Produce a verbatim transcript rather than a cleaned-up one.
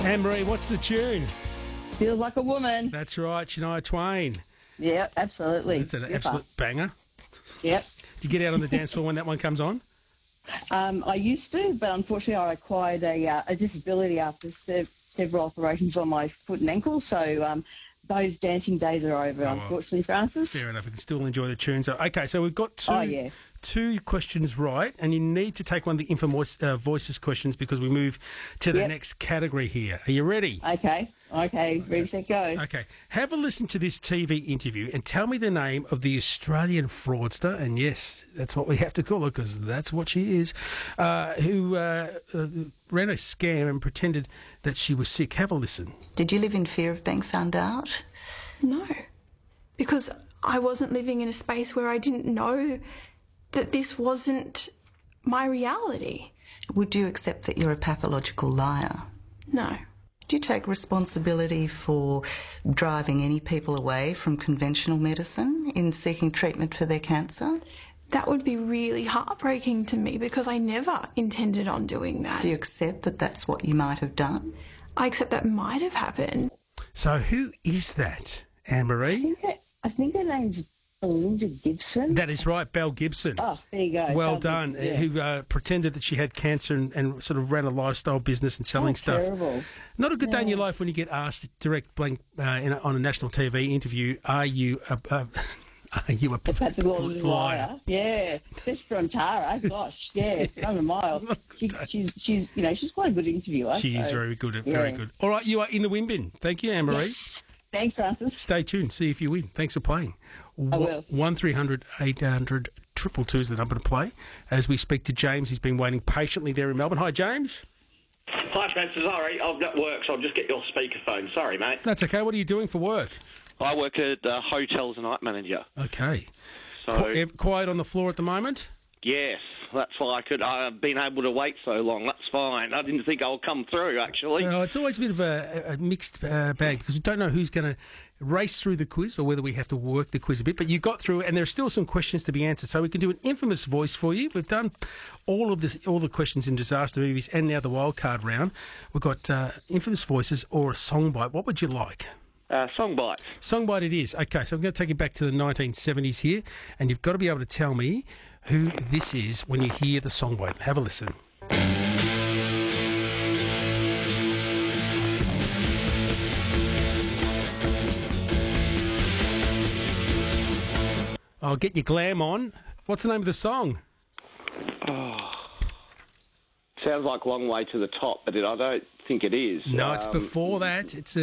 Anne-Marie, what's the tune? Feels Like a Woman. That's right, Shania Twain. Yeah, absolutely. That's an Yep. absolute banger. Yep. Do you get out on the dance floor when that one comes on? Um, I used to, but unfortunately I acquired a, uh, a disability after se- several operations on my foot and ankle, so um, those dancing days are over, Oh, well. unfortunately, Francis. Fair enough. We can still enjoy the tune. So, okay, so we've got two, Oh, yeah. two questions right, and you need to take one of the Info Voice, uh, Voices questions because we move to the Yep. next category here. Are you ready? Okay, okay, ready, set, go. Okay. Have a listen to this T V interview and tell me the name of the Australian fraudster, and yes, that's what we have to call her because that's what she is, uh, who uh, uh, ran a scam and pretended that she was sick. Have a listen. Did you live in fear of being found out? No, because I wasn't living in a space where I didn't know that this wasn't my reality. Would you accept that you're a pathological liar? No. Do you take responsibility for driving any people away from conventional medicine in seeking treatment for their cancer? That would be really heartbreaking to me because I never intended on doing that. Do you accept that that's what you might have done? I accept that might have happened. So, who is that, Anne-Marie? I think her, I think her name's Belinda Gibson. That is right, Belle Gibson. Oh, there you go. Well Belle done. Gibson, yeah. Who uh, pretended that she had cancer and, and sort of ran a lifestyle business and selling Oh, stuff. terrible. Not a good day in your Yeah. life when you get asked direct blank uh, in a, on a national T V interview. Are you a, a are you a A pathological liar? liar. Yeah, especially from Tara. Gosh, yeah, run a mile. She, she's, she's, you know, she's quite a good interviewer. She is so, very good. Very yeah. good. All right, you are in the win bin. Thank you, Anne-Marie. Yes. Thanks, Francis. Stay tuned. See if you win. Thanks for playing. I will. One three hundred eight hundred triple two is the number to play. As we speak to James, he's been waiting patiently there in Melbourne. Hi, James. Hi, Francis. Sorry, I've got work, so I'll just get your speakerphone. Sorry, mate. That's okay. What are you doing for work? I work at uh, hotels and night manager. Okay. So, Qu- quiet on the floor at the moment? yes, that's why I could. I've been able to wait so long. That's fine. I didn't think I'll come through, actually. No, it's always a bit of a, a mixed uh, bag because we don't know who's going to race through the quiz or whether we have to work the quiz a bit. But you got through it, and there are still some questions to be answered. So we can do an infamous voice for you. We've done all of this, all the questions in disaster movies, and now the wildcard round. We've got uh, infamous voices or a song bite. What would you like? Uh, Songbite. Songbite it is. Okay, so I'm going to take you back to the nineteen seventies here, and you've got to be able to tell me who this is when you hear the songbite. Have a listen. I'll get your glam on. What's the name of the song? Sounds like Long Way to the Top, but it, I don't think it is. No, it's Um, before that. It's a